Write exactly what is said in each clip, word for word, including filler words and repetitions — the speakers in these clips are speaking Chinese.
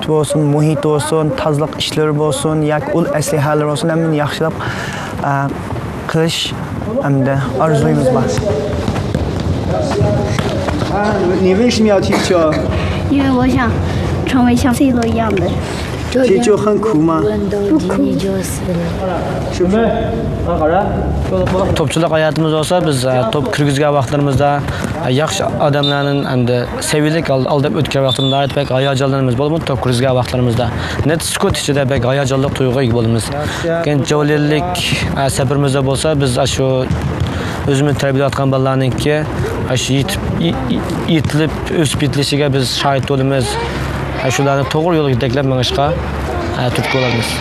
bo'lsin, muhit bo'lsin, tozalik ishlari bo'lsin, yoki ul aslihalar bo'lsin, hammani yaxshilab qilish hamda orzuyimiz bor. 你为什么要踢球？ 因为我想成为像 C 罗一样的人。 踢球很苦吗？ 不苦。 是不是？ Topchilik hayotimiz olsa biz top kirgizgan vaqtlarimizda yaxshi odamlarning endi sevilik aldab o'tgan vaqtimizda aytbek hayajonlarimiz bo'lib, top kirgizgan vaqtlarimizda net sukut ichida bek hayajonli tuyg'uga ega bo'lamiz. Keyin javonlik sabrimizda bo'lsa biz shu o'zimiz tarbiyalayotgan bolalarningki shu yetib yetilib o'sib yetilishiga biz shohid bo'lamiz. Shularni to'g'ri yo'lga yetaklab mangishga turtki bo'lamiz.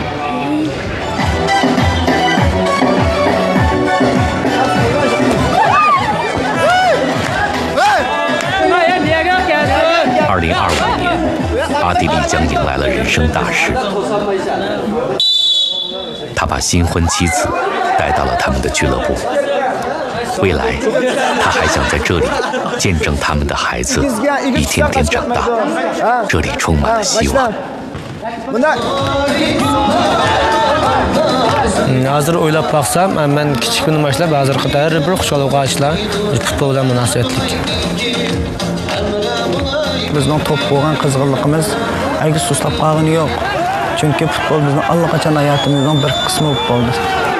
二零二五年，阿地利将迎来了人生大事。他把新婚妻子带到了他们的俱乐部。未来，他还想在这里见证他们的孩子一天天长大。这里充满了希望。 Hozir o'ylab baqsam, men kichik kundan boshlab hozirgi har bir xushxabar ishlar futbol bilan munosabatlik. Bizning top bo'lgan qizg'inligimiz aygi sustab qolgani yo'q. Chunki futbol bizning allaqachon hayotimizning bir qismi bo'ldi.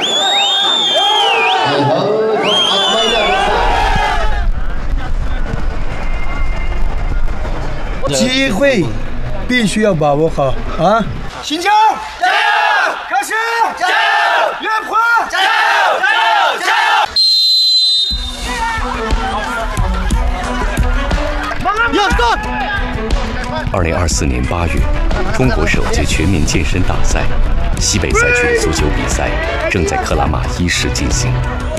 机会必须要把握好啊！新疆加油！开始加油！岳坡加油！加油！加油！要动！ 二零二四年八月，中国首届全民健身大赛西北赛区的足球比赛正在克拉玛依市进行。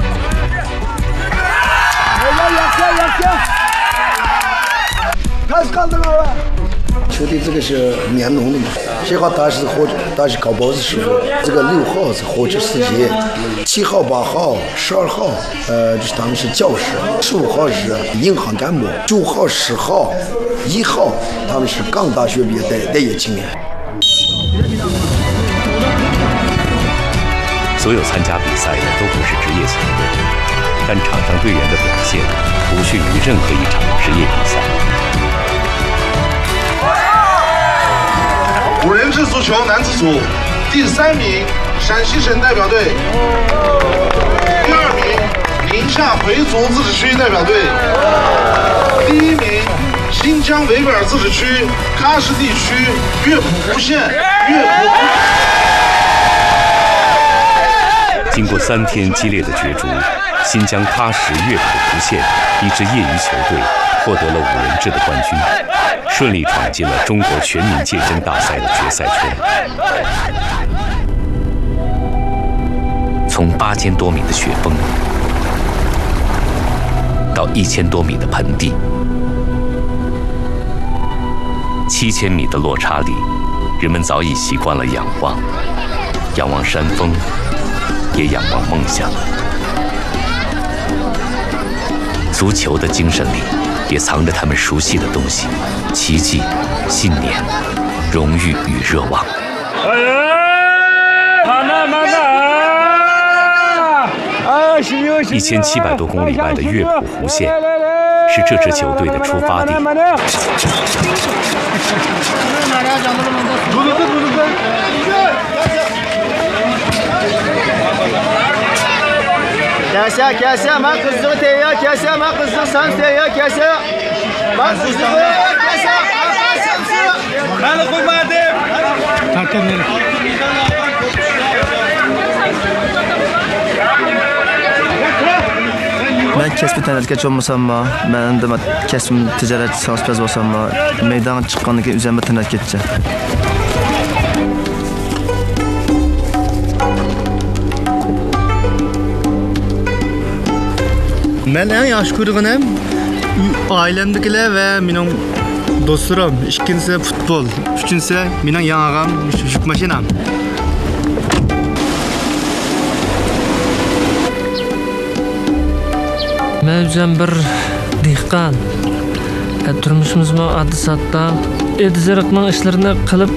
开始看这个。 球队这个是棉农的嘛，七号他是火，他是搞包子师傅，这个六号是火车司机，七号、八号、十二号，呃，就是他们是教师，十五号是银行干部，九号、十号、一号他们是刚大学毕业待待业青年。 所有参加比赛的都不是职业球队，但场上队员的表现不逊于任何一场职业比赛。 五人制足球男子组第三名，陕西省代表队；第二名，宁夏回族自治区代表队；第一名，新疆维吾尔自治区喀什地区乐谱湖县乐谱。 经过三天激烈的角逐，新疆喀什乐谱湖县一支业余球队获得了五人制的冠军。 顺利闯进了中国全民健身大赛的决赛圈。从八千多米的雪峰到一千多米的盆地，七千米的落差里，人们早已习惯了仰望，仰望山峰，也仰望梦想。足球的精神里。 也藏着他们熟悉的东西：奇迹、信念、荣誉与热望。一千七百多公里外的乐谱湖县，是这支球队的出发地。 Kese kese ben kızdığı teya kese ben kızdığı sen teya kese ben kızdığı kese ben koymadım. Hakem ne? Ben kesbi tanıdık olmasam mı? Ben de kesbim ticaret sanatçısı olsam mı? Meydan çıkanlık üzerime tanıdık geçeceğim. Ben en yaxshi ko'rganim ailemdekiler ve benim dostlarım. İkincisi futbol, üçüncüsü benim yanağım yük maşinam. Ben özüm bir dehqon. Turmuşumuzda addi satda ediziriqning ishlarini qilib